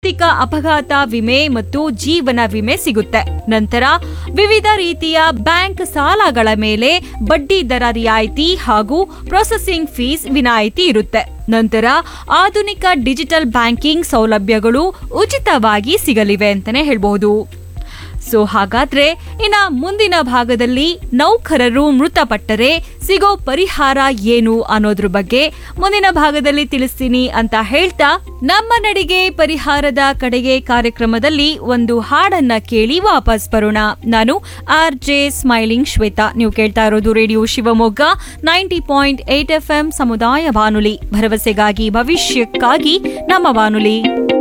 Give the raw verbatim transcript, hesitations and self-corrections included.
ವೈಯಕ್ತಿಕ ಅಪಘಾತ ವಿಮೆ ಮತ್ತು ಜೀವನ ವಿಮೆ ಸಿಗುತ್ತೆ. ನಂತರ ವಿವಿಧ ರೀತಿಯ ಬ್ಯಾಂಕ್ ಸಾಲಗಳ ಮೇಲೆ ಬಡ್ಡಿ ದರ ರಿಯಾಯಿತಿ ಹಾಗೂ ಪ್ರೊಸೆಸಿಂಗ್ ಫೀಸ್ ವಿನಾಯಿತಿ ಇರುತ್ತೆ. ನಂತರ ಆಧುನಿಕ ಡಿಜಿಟಲ್ ಬ್ಯಾಂಕಿಂಗ್ ಸೌಲಭ್ಯಗಳು ಉಚಿತವಾಗಿ ಸಿಗಲಿವೆ ಅಂತಾನೆ ಹೇಳ್ಬಹುದು. ಸೊ ಹಾಗಾದ್ರೆ ಇನ್ನ ಮುಂದಿನ ಭಾಗದಲ್ಲಿ ನೌಕರರು ಮೃತಪಟ್ಟರೆ ಸಿಗೋ ಪರಿಹಾರ ಏನು ಅನ್ನೋದ್ರ ಬಗ್ಗೆ ಮುಂದಿನ ಭಾಗದಲ್ಲಿ ತಿಳಿಸ್ತೀನಿ ಅಂತ ಹೇಳ್ತಾ ನಮ್ಮ ನಡಿಗೆ ಪರಿಹಾರದ ಕಡೆಗೆ ಕಾರ್ಯಕ್ರಮದಲ್ಲಿ ಒಂದು ಹಾಡನ್ನ ಕೇಳಿ ವಾಪಸ್ ಬರೋಣ. ನಾನು ಆರ್ ಜೆ ಸ್ಮೈಲಿಂಗ್ ಶ್ವೇತಾ. ನೀವು ಕೇಳ್ತಾ ಇರೋದು radio Shivamogga ninety point eight F M ಸಮುದಾಯ ಬಾನುಲಿ, ಭರವಸೆಗಾಗಿ ಭವಿಷ್ಯಕ್ಕಾಗಿ ನಮ್ಮ ಬಾನುಲಿ.